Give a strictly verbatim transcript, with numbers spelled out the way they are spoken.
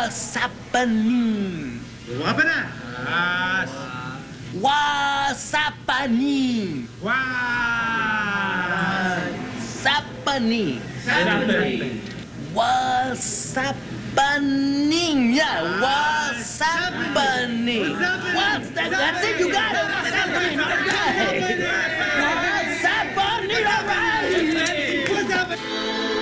What's happening? Apa na? As. What's happening? Was. Happening. Happening. What's happening? Yeah, what's happening? What's happening? What's that? That's it, you got it. What's happening? All right.